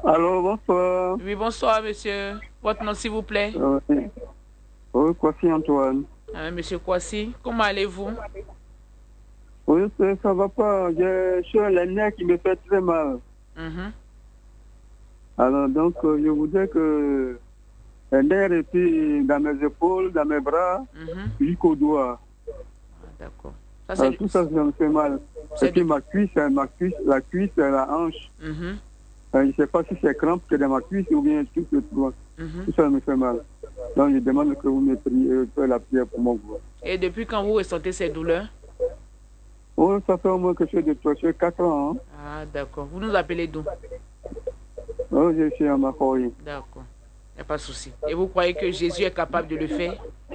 Allô, bonsoir. Oui, bonsoir, monsieur. Votre nom, s'il vous plaît? Oui, Kwasi Antoine. Monsieur Kwasi, comment allez-vous? Oui, ça va pas. Je suis un nerf qui me fait très mal. Alors, donc, je voudrais que les nerfs et puis dans mes épaules, dans mes bras, jusqu'au doigt. D'accord. Tout ça, ça me fait mal. Et puis la cuisse, la hanche. Je ne sais pas si c'est crampe que dans ma cuisse ou bien tout le doigt. Tout ça me fait mal. Donc, je demande que vous me priez, la prière pour moi. Et depuis quand vous ressentez ces douleurs? Oh, ça fait au moins que je suis de 4 ans. Hein. Ah, d'accord. Vous nous appelez d'où? Oh, je suis à Makori. D'accord. Il n'y a pas de souci. Et vous croyez que Jésus est capable de le faire?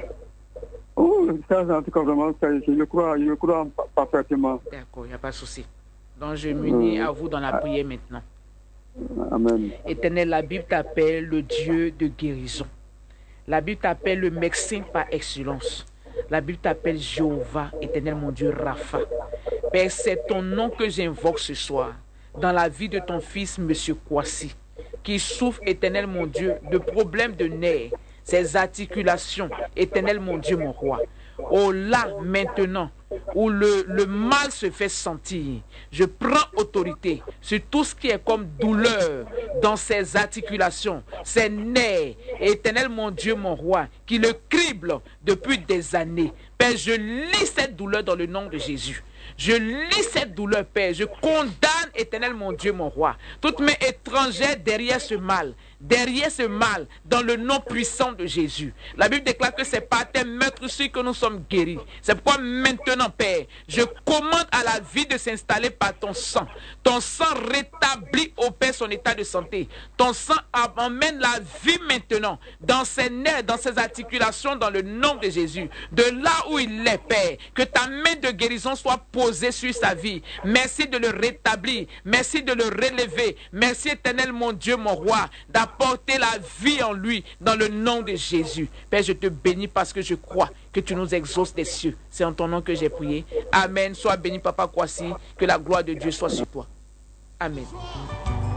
Oh, ça, en tout cas, vraiment, je le crois parfaitement. D'accord, il n'y a pas de souci. Donc, je m'unis à vous dans la prière maintenant. Amen. Éternel, la Bible t'appelle le Dieu de guérison. La Bible t'appelle le médecin par excellence. La Bible t'appelle Jéhovah, Éternel mon Dieu, Rapha. Père, c'est ton nom que j'invoque ce soir dans la vie de ton fils, Monsieur Kwasi, qui souffre, Éternel mon Dieu, de problèmes de nerfs, ses articulations, Éternel mon Dieu, mon roi. Oh là, maintenant, où le mal se fait sentir, je prends autorité sur tout ce qui est comme douleur dans ses articulations, ses nerfs, Éternel mon Dieu, mon roi, qui le crible depuis des années. Père, je lis cette douleur dans le nom de Jésus. Je lis cette douleur, Père. Je condamne, Éternel mon Dieu, mon roi, toutes mes étrangères derrière ce mal, dans le nom puissant de Jésus. La Bible déclare que c'est par tes meurtrissures que nous sommes guéris. C'est pourquoi maintenant, Père, je commande à la vie de s'installer par ton sang. Ton sang rétablit au Père son état de santé. Ton sang emmène la vie maintenant dans ses nerfs, dans ses articulations, dans le nom de Jésus. De là où il est, Père, que ta main de guérison soit posée sur sa vie. Merci de le rétablir. Merci de le relever. Merci, Éternel, mon Dieu, mon roi, d'apporter la vie en lui dans le nom de Jésus. Père, je te bénis parce que je crois que tu nous exauces des cieux. C'est en ton nom que j'ai prié. Amen. Sois béni, Papa Kwasi. Que la gloire de Dieu soit sur toi. Amen.